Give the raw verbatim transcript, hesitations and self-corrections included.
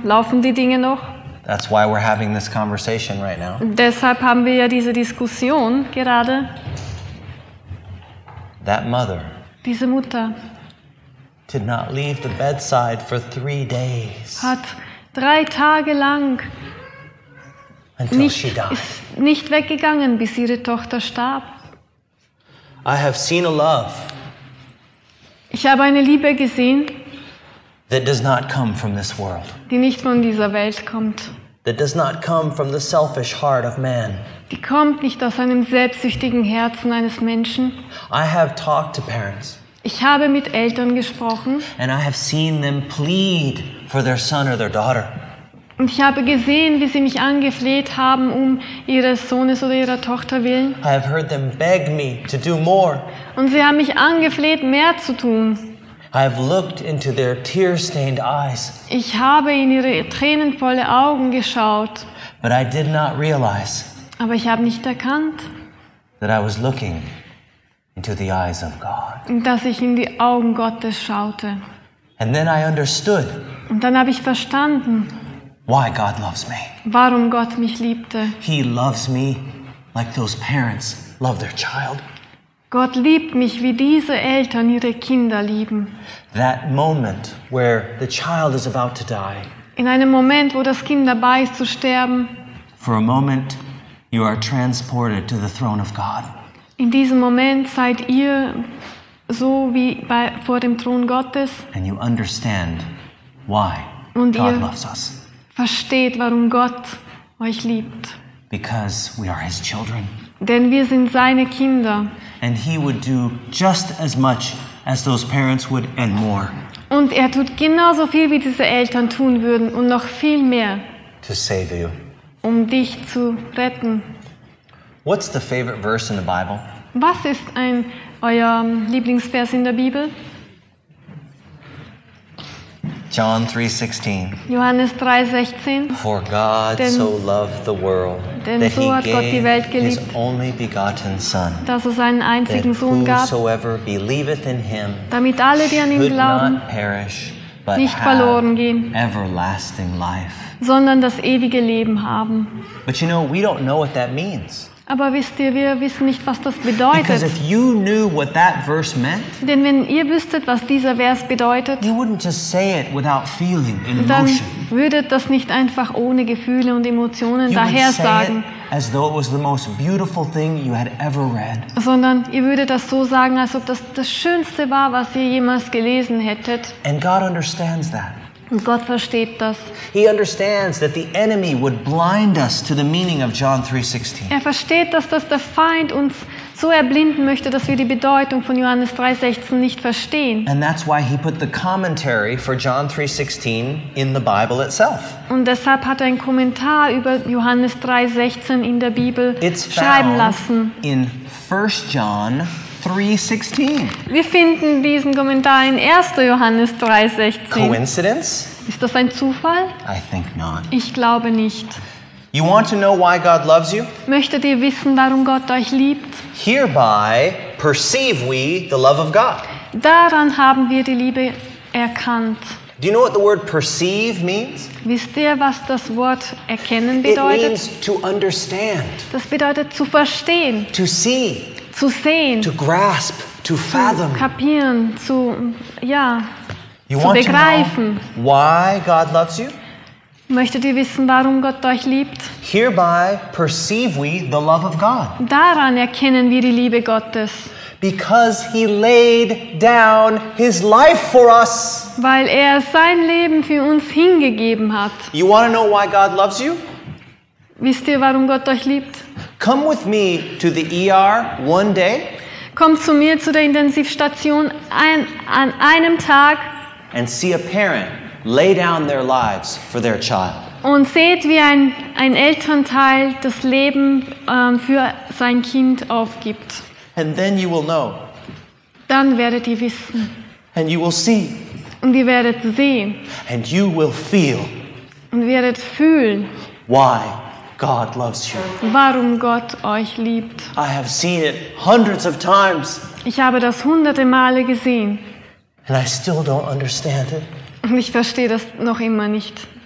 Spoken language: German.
Laufen die Dinge noch? That's why we're having this conversation right now. Deshalb haben wir ja diese Diskussion gerade. That mother Diese Mutter did not leave the bedside for three days hat drei Tage lang until nicht, she died. ist nicht weggegangen, bis ihre Tochter starb. I have seen a love Ich habe eine Liebe gesehen, that does not come from this world, die nicht von dieser Welt kommt. that does not come from the selfish heart of man. Die kommt nicht aus einem selbstsüchtigen Herzen eines Menschen. I have talked to parents, Ich habe mit Eltern gesprochen and I have seen them plead for their son or their daughter. und ich habe gesehen, wie sie mich angefleht haben, um ihres Sohnes oder ihrer Tochter willen. I have heard them beg me to do more. Und sie haben mich angefleht, mehr zu tun. I have looked into their tear-stained eyes, Ich habe in ihre tränenvolle Augen geschaut, but I did not realize aber ich habe nicht erkannt, that I was looking into the eyes of God. dass ich in die Augen Gottes schaute. And then I understood Und dann habe ich verstanden, why God loves me. warum Gott mich liebte. He loves me like those parents love their child. Gott liebt mich, wie diese Eltern ihre Kinder lieben. That moment where the child is about to die, In einem Moment, wo das Kind dabei ist zu sterben, for a moment you are transported to the throne of God. in diesem Moment seid ihr so wie bei, vor dem Thron Gottes And you understand why und God ihr loves us. versteht, warum Gott euch liebt. Because we are His children. Denn wir sind seine Kinder. And He would do just as much as those parents would and more Und er tut genauso viel, wie diese Eltern tun würden und noch viel mehr, to save you. um dich zu retten. What's the favorite verse in the Bible? Was ist ein, euer Lieblingsvers in der Bibel? John three sixteen. Johannes drei sechzehn. For God Denn- so loved the world denn that so He hat Gott die gave Welt His geliebt, only begotten Son, dass er seinen that einzigen Sohn gab, whosoever believeth in Him damit alle, die an ihn should glauben, not perish, but nicht have verloren gehen, everlasting life. sondern das ewige Leben haben. But you know, we don't know what that means. Aber wisst ihr, wir wissen nicht, was das Because bedeutet. if you knew what that verse meant, Denn wenn ihr wüsstet, was dieser Vers bedeutet, you wouldn't just say it without feeling and dann emotion. würdet das nicht einfach ohne Gefühle und Emotionen You would daher say sagen, it as though it was the most beautiful thing you had ever read. sondern ihr würdet das so sagen, als ob das das Schönste war, was ihr jemals gelesen hättet. And God understands that. Und Gott versteht das. He understands that the enemy would blind us to the meaning of John three sixteen. Er versteht, dass das der Feind uns so erblinden möchte, dass wir die Bedeutung von Johannes drei sechzehn nicht verstehen. And that's why he put the commentary for John three sixteen in the Bible itself. Und deshalb hat er einen Kommentar über Johannes drei sechzehn in der Bibel It's schreiben found lassen. in First John three sixteen. Wir finden diesen Kommentar in erster Johannes drei sechzehn. Coincidence? Ist das ein Zufall? I think not. Ich glaube nicht. You want to know why God loves you? Möchtet ihr wissen, warum Gott euch liebt? Hereby perceive we the love of God. Daran haben wir die Liebe erkannt. Do you know what the word perceive means? Wisst ihr, was das Wort erkennen It bedeutet? means to understand, Das bedeutet zu verstehen, to see, zu sehen, to grasp, to zu fathom. kapieren, zu, ja, You zu want to begreifen. know why God loves you? Möchtet ihr wissen, warum Gott euch liebt? Hereby perceive we the love of God, Daran erkennen wir die Liebe Gottes, because He laid down His life for us. weil er sein Leben für uns hingegeben hat. You want to know why God loves you? Wisst ihr, warum Gott euch liebt? Come with me to the E R one day Kommt zu mir zu der Intensivstation ein, an einem Tag and see a parent lay down their lives for their child. und seht, wie ein, ein Elternteil das Leben ähm, für sein Kind aufgibt. And then you will know, Dann werdet ihr wissen and you will see, und ihr werdet sehen and you will feel und werdet fühlen, why God loves you. warum Gott euch liebt. I have seen it hundreds of times, Ich habe das hunderte Male gesehen and I still don't understand it. und ich verstehe das noch immer nicht.